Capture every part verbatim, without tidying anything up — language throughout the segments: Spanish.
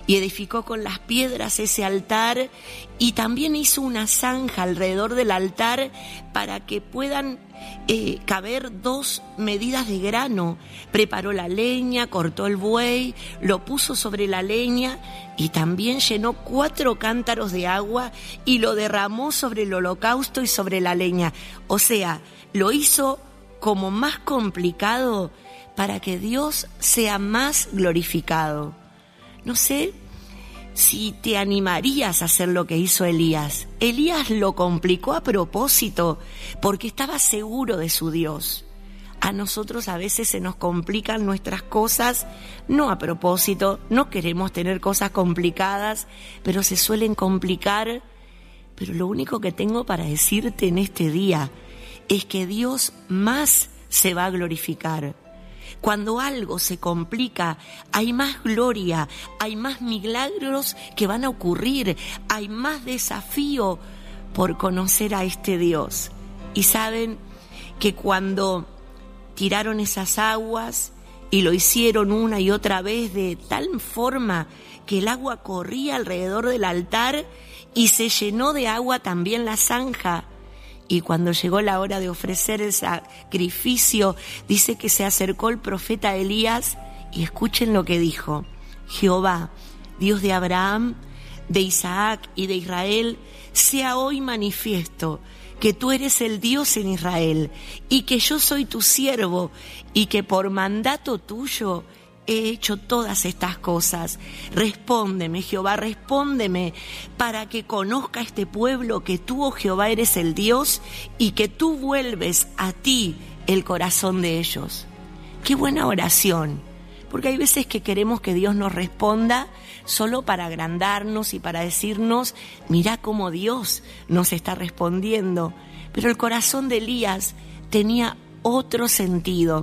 y edificó con las piedras ese altar y también hizo una zanja alrededor del altar para que puedan eh, caber dos medidas de grano. Preparó la leña, cortó el buey, lo puso sobre la leña y también llenó cuatro cántaros de agua y lo derramó sobre el holocausto y sobre la leña. O sea, lo hizo como más complicado para que Dios sea más glorificado. No sé si te animarías a hacer lo que hizo Elías. Elías lo complicó a propósito porque estaba seguro de su Dios. A nosotros a veces se nos complican nuestras cosas, no a propósito, no queremos tener cosas complicadas, pero se suelen complicar. Pero lo único que tengo para decirte en este día es que Dios más se va a glorificar. Cuando algo se complica, hay más gloria, hay más milagros que van a ocurrir, hay más desafío por conocer a este Dios. Y saben que cuando tiraron esas aguas y lo hicieron una y otra vez de tal forma que el agua corría alrededor del altar y se llenó de agua también la zanja. Y cuando llegó la hora de ofrecer el sacrificio, dice que se acercó el profeta Elías y escuchen lo que dijo. Jehová, Dios de Abraham, de Isaac y de Israel, sea hoy manifiesto que tú eres el Dios en Israel y que yo soy tu siervo y que por mandato tuyo he hecho todas estas cosas. Respóndeme, Jehová, respóndeme, para que conozca este pueblo que tú, oh Jehová, eres el Dios y que tú vuelves a ti el corazón de ellos. Qué buena oración, porque hay veces que queremos que Dios nos responda solo para agrandarnos y para decirnos, mirá cómo Dios nos está respondiendo. Pero el corazón de Elías tenía otro sentido.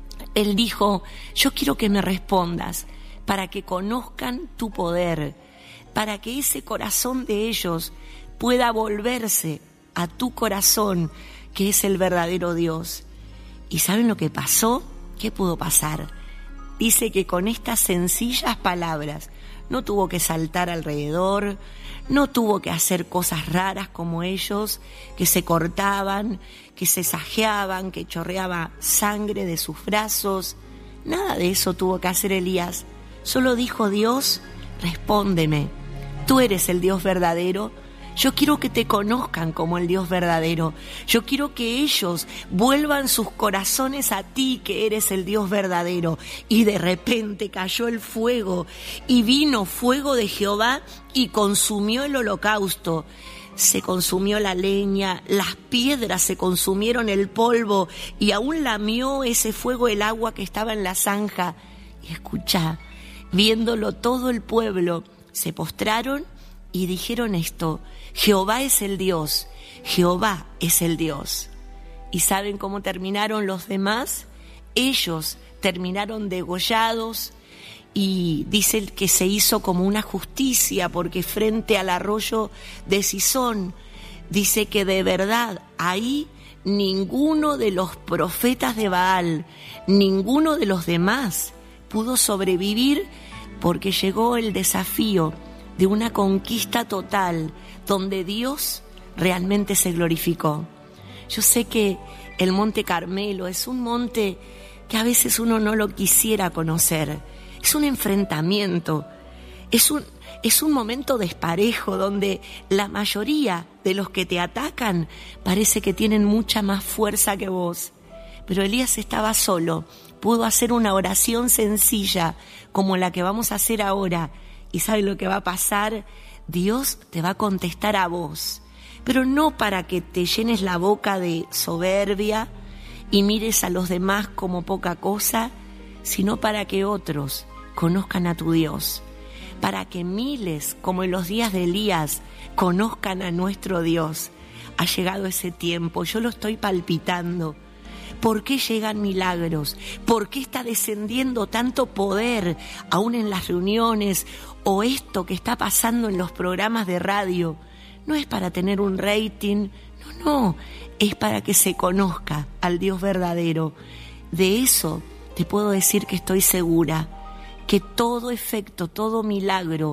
Él dijo, yo quiero que me respondas para que conozcan tu poder, para que ese corazón de ellos pueda volverse a tu corazón, que es el verdadero Dios. ¿Y saben lo que pasó? ¿Qué pudo pasar? Dice que con estas sencillas palabras no tuvo que saltar alrededor, no tuvo que hacer cosas raras como ellos, que se cortaban, que se sajeaban, que chorreaba sangre de sus brazos. Nada de eso tuvo que hacer Elías. Solo dijo, Dios, respóndeme. Tú eres el Dios verdadero. Yo quiero que te conozcan como el Dios verdadero. Yo quiero que ellos vuelvan sus corazones a ti, que eres el Dios verdadero. Y de repente cayó el fuego, y vino fuego de Jehová y consumió el holocausto. Se consumió la leña, las piedras se consumieron, el polvo, y aún lamió ese fuego el agua que estaba en la zanja. Y escuchá, viéndolo todo el pueblo, se postraron y dijeron esto: Jehová es el Dios, Jehová es el Dios. ¿Y saben cómo terminaron los demás? Ellos terminaron degollados, y dice que se hizo como una justicia, porque frente al arroyo de Cisón, dice que de verdad ahí ninguno de los profetas de Baal, ninguno de los demás pudo sobrevivir, porque llegó el desafío de una conquista total, donde Dios realmente se glorificó. Yo sé que el Monte Carmelo es un monte que a veces uno no lo quisiera conocer. Es un enfrentamiento, es un, es un momento desparejo donde la mayoría de los que te atacan parece que tienen mucha más fuerza que vos. Pero Elías estaba solo, pudo hacer una oración sencilla como la que vamos a hacer ahora. ¿Y sabe lo que va a pasar? Dios te va a contestar a vos, pero no para que te llenes la boca de soberbia y mires a los demás como poca cosa, sino para que otros conozcan a tu Dios, para que miles, como en los días de Elías, conozcan a nuestro Dios. Ha llegado ese tiempo, yo lo estoy palpitando. ¿Por qué llegan milagros? ¿Por qué está descendiendo tanto poder aún en las reuniones? O esto que está pasando en los programas de radio, no es para tener un rating, no, no, es para que se conozca al Dios verdadero. De eso te puedo decir que estoy segura, que todo efecto, todo milagro